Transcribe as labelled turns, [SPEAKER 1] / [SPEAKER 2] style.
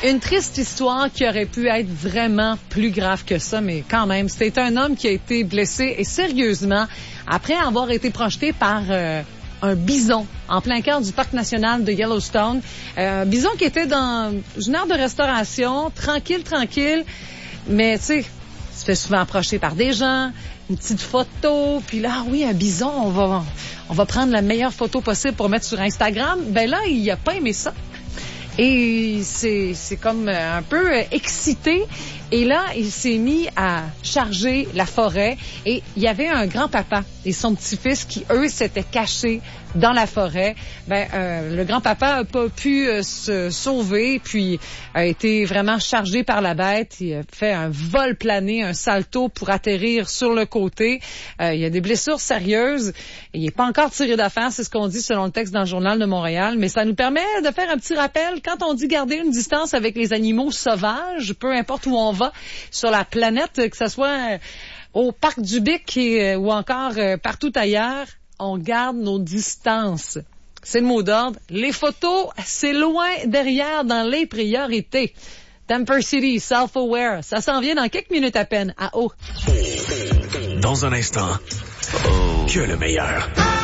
[SPEAKER 1] Une triste histoire qui aurait pu être vraiment plus grave que ça, mais quand même, c'est un homme qui a été blessé et sérieusement après avoir été projeté par un bison en plein cœur du parc national de Yellowstone. Un bison qui était dans une aire de restauration, tranquille, mais tu sais, il se fait souvent approcher par des gens, une petite photo, puis là, oui, un bison, on va prendre la meilleure photo possible pour mettre sur Instagram. Ben là, il a pas aimé ça. Et c'est comme un peu excité. Et là, il s'est mis à charger la forêt. Et il y avait un grand-papa et son petit-fils qui, eux, s'étaient cachés dans la forêt. Le grand-papa a pas pu se sauver, puis a été vraiment chargé par la bête. Il a fait un vol plané, un salto pour atterrir sur le côté. Il y a des blessures sérieuses. Il n'est pas encore tiré d'affaire, c'est ce qu'on dit selon le texte dans le Journal de Montréal. Mais ça nous permet de faire un petit rappel. Quand on dit garder une distance avec les animaux sauvages, peu importe où on va sur la planète, que ce soit au parc du Bic ou encore partout ailleurs, on garde nos distances. C'est le mot d'ordre. Les photos, c'est loin derrière dans les priorités. Temper City, Self-Aware, ça s'en vient dans quelques minutes à peine à eau.
[SPEAKER 2] Dans un instant, que le meilleur.